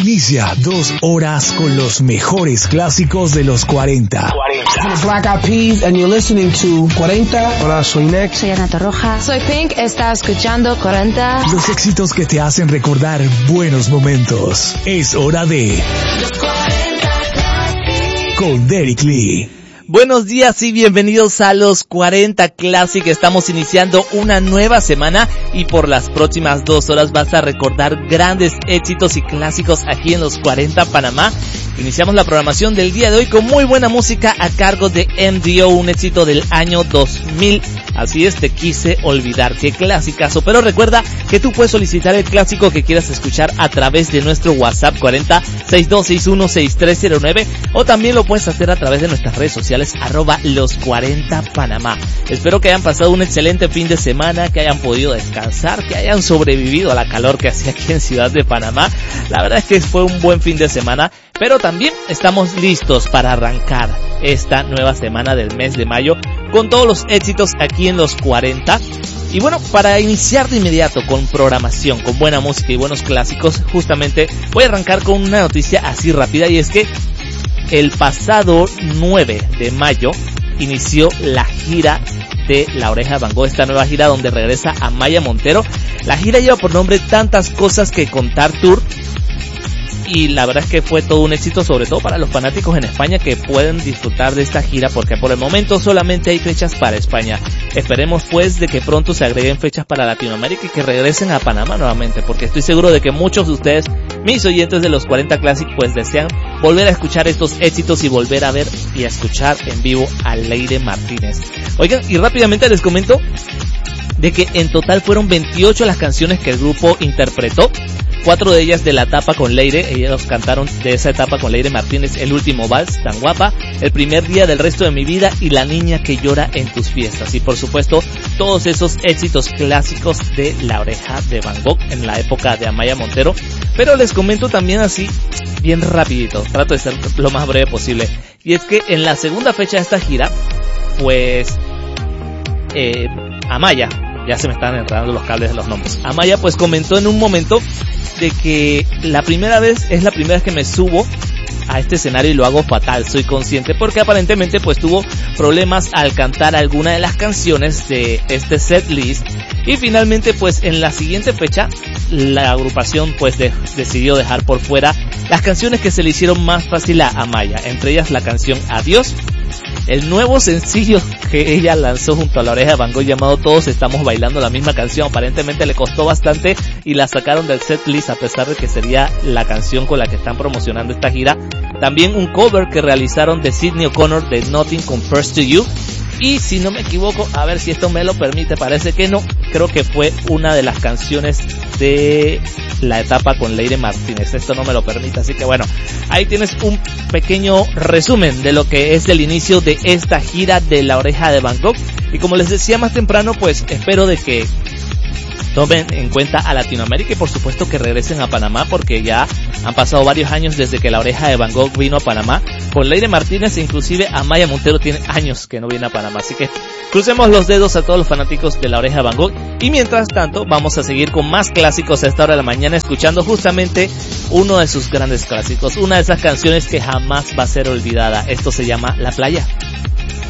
Inicia 2 horas con los mejores clásicos de los 40. Black Eyed Peas and you're listening to 40. Hola, soy Nex. Soy Ana Torroja. Soy Pink, está escuchando 40. Los éxitos que te hacen recordar buenos momentos. Es hora de Los 40 con Derek Lee. Buenos días y bienvenidos a los 40 Classic. Estamos iniciando una nueva semana y por las próximas 2 horas vas a recordar grandes éxitos y clásicos aquí en los 40 Panamá. Iniciamos la programación del día de hoy con muy buena música a cargo de MDO, un éxito del año 2000. Así es, Te quise olvidar, qué clasicazo. Pero recuerda que tú puedes solicitar el clásico que quieras escuchar a través de nuestro WhatsApp 40-6261-6309 o también lo puedes hacer a través de nuestras redes sociales @los40panamá. Espero que hayan pasado un excelente fin de semana, que hayan podido descansar, que hayan sobrevivido a la calor que hacía aquí en Ciudad de Panamá. La verdad es que fue un buen fin de semana, pero también estamos listos para arrancar esta nueva semana del mes de mayo con todos los éxitos aquí en los 40. Y bueno, para iniciar de inmediato con programación, con buena música y buenos clásicos, justamente voy a arrancar con una noticia así rápida, y es que el pasado 9 de mayo inició la gira de La Oreja de Van Gogh, esta nueva gira donde regresa Amaya Montero. La gira lleva por nombre Tantas Cosas que Contar Tour, y la verdad es que fue todo un éxito, sobre todo para los fanáticos en España que pueden disfrutar de esta gira, porque por el momento solamente hay fechas para España. Esperemos pues de que pronto se agreguen fechas para Latinoamérica y que regresen a Panamá nuevamente, porque estoy seguro de que muchos de ustedes, mis oyentes de los 40 Classic, pues desean volver a escuchar estos éxitos y volver a ver y a escuchar en vivo a Leire Martínez. Oigan, y rápidamente les comento de que en total fueron 28 las canciones que el grupo interpretó. 4 de ellas de la etapa con Leire, ellos cantaron de esa etapa con Leire Martínez El último vals, Tan guapa, El primer día del resto de mi vida y La niña que llora en tus fiestas. Y por supuesto, todos esos éxitos clásicos de La Oreja de Van Gogh en la época de Amaya Montero. Pero les comento también así, bien rapidito, trato de ser lo más breve posible. Y es que en la segunda fecha de esta gira, pues Amaya, ya se me están enredando los cables de los nombres. Amaya pues comentó en un momento de que es la primera vez que me subo a este escenario y lo hago fatal, soy consciente, porque aparentemente pues tuvo problemas al cantar alguna de las canciones de este set list, y finalmente pues en la siguiente fecha la agrupación pues decidió dejar por fuera las canciones que se le hicieron más fácil a Amaya, entre ellas la canción Adiós, el nuevo sencillo que ella lanzó junto a La Oreja de Van Gogh llamado Todos estamos bailando la misma canción. Aparentemente le costó bastante y la sacaron del set list, a pesar de que sería la canción con la que están promocionando esta gira. También un cover que realizaron de Sidney O'Connor de Nothing Compares to You. Y si no me equivoco, a ver si esto me lo permite, parece que no, creo que fue una de las canciones de la etapa con Leire Martínez, esto no me lo permite, así que bueno, ahí tienes un pequeño resumen de lo que es el inicio de esta gira de La Oreja de Van Gogh. Y como les decía más temprano, pues espero de que tomen en cuenta a Latinoamérica y por supuesto que regresen a Panamá, porque ya han pasado varios años desde que La Oreja de Van Gogh vino a Panamá con Leire Martínez, e inclusive Amaya Montero tiene años que no viene a Panamá, así que crucemos los dedos a todos los fanáticos de La Oreja de Van Gogh. Y mientras tanto vamos a seguir con más clásicos a esta hora de la mañana, escuchando justamente uno de sus grandes clásicos, una de esas canciones que jamás va a ser olvidada. Esto se llama La Playa.